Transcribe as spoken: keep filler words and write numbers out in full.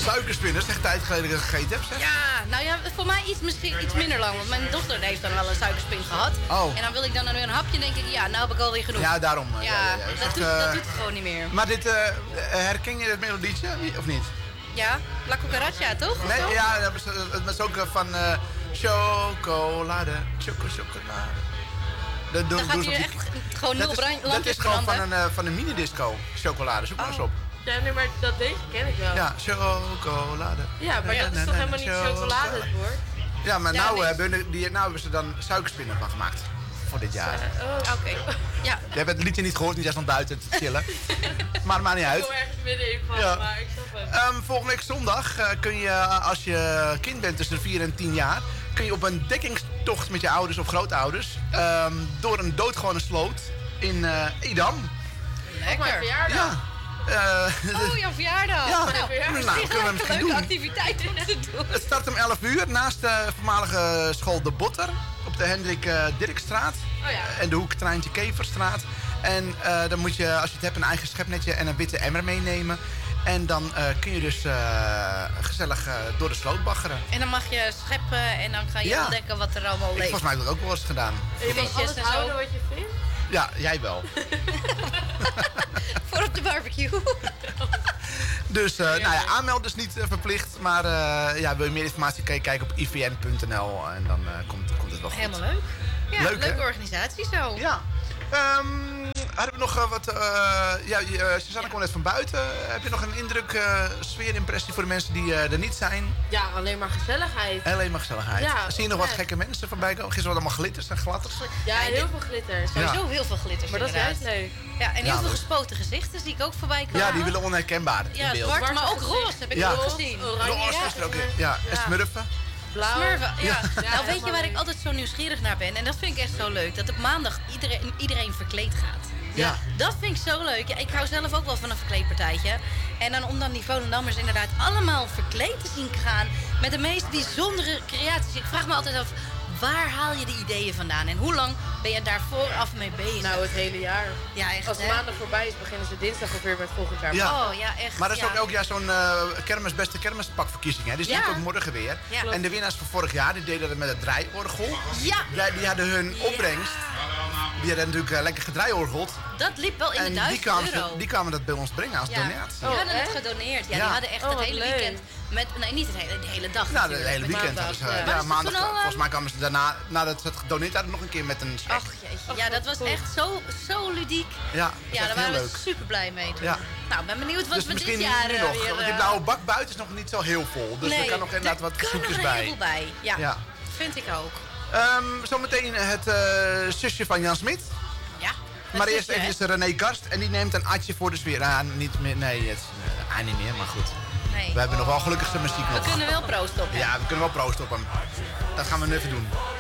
Suikerspinnen, zeg tijd geleden dat ik gegeten heb, zeg. Ja, nou ja, voor mij iets, misschien iets minder lang. Want mijn dochter heeft dan wel een suikerspin gehad. Oh. En dan wil ik dan weer een hapje en denk ik, ja, nou heb ik alweer genoeg. Ja, daarom. eh, Ja, ja, ja, ja. dat, Echt, doet, eh, dat doet het gewoon niet meer. Maar dit, eh, herken je het melodietje, of niet? Ja, La Cucaracha, toch? Of Nee, zo? ja, dat is, dat is ook eh, van eh, chocolade, choco, chocolade. Dat doen, Dan gaat doen ze hier op echt die- gewoon nul dat is, brand- dat lampjes is gewoon van branden. een, eh, van een minidisco, chocolade. Zoek maar eens op. Ja, nee, maar dat deze ken ik wel. Ja, chocolade. Ja, maar dat is toch helemaal niet chocolade het woord? Ja, maar Ja, nou, nee. hebben, we- die, nou hebben ze dan suikerspinnen van gemaakt. Voor dit jaar. Oh, Oké. Ja, Je hebt het liedje niet gehoord, niet juist van buiten te chillen. Maar het maakt niet ik uit. kom ergens middenin van, Ja. maar ik snap het. Ehm, volgende week zondag eh, kun je, als je kind bent tussen de vier en tien jaar, kun je op een dekkingstocht met je ouders of grootouders ehm, door een doodgewone sloot in eh, Edam. Op mijn lekker. verjaardag. Ja. Eh, Oh, jouw verjaardag. Ja, nou, nou, misschien kunnen we een misschien leuke doen. activiteit om te doen. Het start om elf uur naast de voormalige school De Botter op de Hendrik eh, Dirkstraat. Oh ja. En de hoek Treintje Keverstraat. En eh, dan moet je, als je het hebt, een eigen schepnetje en een witte emmer meenemen. En dan eh, kun je dus eh, gezellig eh, door de sloot baggeren. En dan mag je scheppen en dan ga je Ja. ontdekken wat er allemaal Ik, leeft. volgens mij heb ik dat ook wel eens gedaan. En je mag Visjes alles en zo. houden wat je vindt? Ja, jij wel. Voor op de barbecue. Dus eh, nou ja, aanmelden is niet eh, verplicht. Maar eh, ja, wil je meer informatie, kan je kijken op i v n punt n l. En dan eh, komt, komt het wel goed. Helemaal leuk. Ja, Leuk, hè? leuke organisatie zo. Ja. Ehm, hadden we nog eh, wat... eh ja, uh, Suzanne kwam net van buiten. Heb je nog een indruk, eh sfeerimpressie voor de mensen die eh, er niet zijn? Ja, alleen maar gezelligheid. Alleen maar gezelligheid. Ja, Zie je nog wat echt. gekke mensen voorbij komen? Gisteren wat allemaal glitters en glatters. Ja, Ja, heel dit- veel glitters. Ja. Sowieso heel veel glitters Maar dat is inderdaad. juist leuk. Ja, en heel Ja, veel maar- gespoten gezichten zie ik ook voorbij komen. Ja, die willen onherkenbaar in Ja, beeld. zwart, maar ook Zwarte roze gezicht. heb ik Ja. ook gezien. Oranje. Roze is er ook in. Ja, en Ja. smurfen. Blauw. Smurfen, ja. Ja, Nou, weet je helemaal waar ik leuk. altijd zo nieuwsgierig naar ben? En dat vind ik echt zo leuk. Dat op maandag iedereen, iedereen verkleed gaat. Ja. Dat vind ik zo leuk. Ja, ik hou zelf ook wel van een verkleedpartijtje. En dan om dan die Volendammers inderdaad allemaal verkleed te zien gaan. Met de meest bijzondere creaties. Ik vraag me altijd af, waar haal je de ideeën vandaan? En hoe lang ben je daar vooraf mee bezig? Nou, het hele jaar. ja, echt Als hè? maandag voorbij is, beginnen ze dinsdag alweer met volgend jaar. Ja. Oh, ja, echt. Maar dat is ja. ook elk jaar zo'n eh, kermis, beste kermispakverkiezing. Hè? Die is Ja. ook morgen weer. Ja. En de winnaars van vorig jaar, die deden dat met het draaiorgel. Ja, Die, die hadden hun Ja. opbrengst. Die hadden natuurlijk eh, lekker gedraaiorgeld. dat liep wel in de En die duizend kwamen, euro. die kwamen dat bij ons brengen als Ja. donatie. Die Oh, hadden het echt? gedoneerd. Ja, Ja. die hadden echt Oh, het wat hele leuk. weekend. Met, nee, niet het hele, de hele dag. Ja, het natuurlijk, hele met weekend maandag. hadden ze. Ja. Ja, Maar is het maandag. toen al, Volgens mij kwamen ze daarna, nadat ze het gedoneerd hadden, nog een keer met een schek. Ach, jeetje. Ja, dat was echt zo, zo ludiek. Ja, dat is Ja, echt daar heel waren we leuk. super blij mee toen. Ja. Nou, ben benieuwd wat Dus we misschien dit jaar nu eh, nog. weer... Want ik eh, heb de oude bak buiten is nog niet zo heel vol. Dus er kan nog inderdaad wat kan zoekjes er een bij. heleboel bij. Ja, Ja. vind ik ook. Ehm, zometeen het eh, zusje van Jan Smit. Ja. het Maar eerst zusje, hè? even René Karst. En die neemt een atje voor de sfeer. Ah, niet meer. Nee, het, uh, ah, niet meer, maar goed. Nee. We hebben nog wel gelukkig zijn muziek We nog. kunnen wel proosten op hem. Ja, we kunnen wel proosten op hem. Dat gaan we nu even doen.